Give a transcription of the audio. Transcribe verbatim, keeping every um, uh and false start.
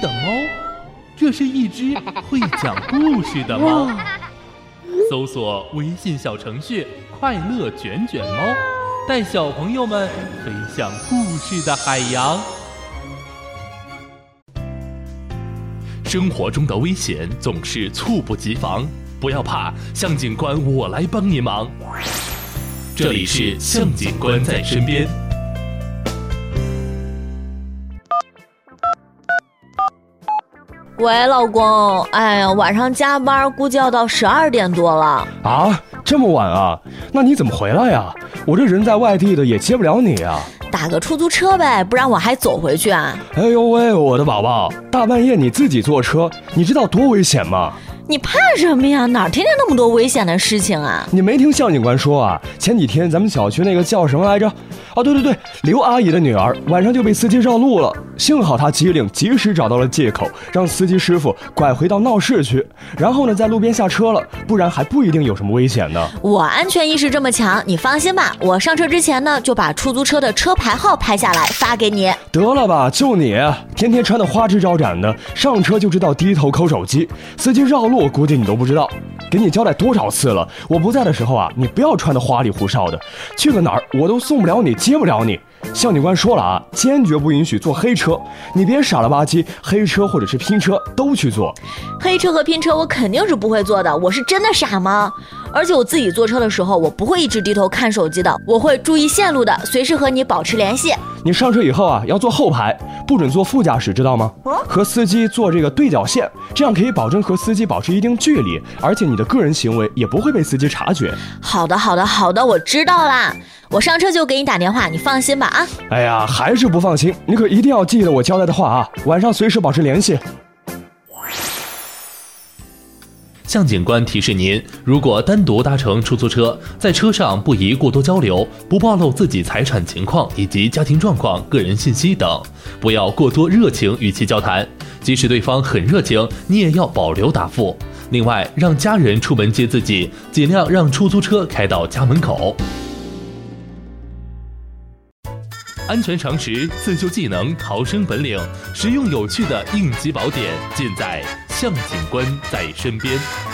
的猫，这是一只会讲故事的猫。搜索微信小程序快乐卷卷猫，带小朋友们飞向故事的海洋。生活中的危险总是猝不及防，不要怕，向警官我来帮你忙。这里是向警官在身边。 喂，老公，哎呀，晚上加班估计要到十二点多了。 啊，这么晚啊？那你怎么回来呀？我这人在外地的也接不了你啊。 打个出租车呗，不然我还走回去啊。 哎呦喂，我的宝宝，大半夜你自己坐车，你知道多危险吗？ 你怕什么呀？哪儿天天那么多危险的事情啊？ 你没听向警官说啊？前几天咱们小区那个叫什么来着？哦，对对对，刘阿姨的女儿晚上就被司机绕路了，幸好她机灵，及时找到了借口，让司机师傅拐回到闹市去，然后呢在路边下车了，不然还不一定有什么危险呢。 我安全意识这么强，你放心吧，我上车之前呢就把出租车的车牌号拍下来发给你。 得了吧，就你天天穿的花枝招展的，上车就知道低头抠手机，司机绕路我估计你都不知道，给你交代多少次了，我不在的时候啊，你不要穿得花里胡哨的，去了哪儿我都送不了你，接不了你。向警官说了啊，坚决不允许坐黑车，你别傻了吧唧，黑车或者是拼车都去坐。 黑车和拼车我肯定是不会坐的，我是真的傻吗？而且我自己坐车的时候，我不会一直低头看手机的，我会注意线路的，随时和你保持联系。 你上车以后啊，要坐后排，不准坐副驾驶，知道吗？和司机坐这个对角线，这样可以保证和司机保持一定距离，而且你的个人行为也不会被司机察觉。 好的好的好的，我知道啦，我上车就给你打电话，你放心吧啊。 哎呀，还是不放心，你可一定要记得我交代的话啊，晚上随时保持联系。 向警官提示您，如果单独搭乘出租车，在车上不宜过多交流，不暴露自己财产情况以及家庭状况、个人信息等，不要过多热情语气交谈，即使对方很热情，你也要保留答复。另外，让家人出门接自己，尽量让出租车开到家门口。安全常识、自救技能、逃生本领，实用有趣的应急宝典，尽在向警官在身边。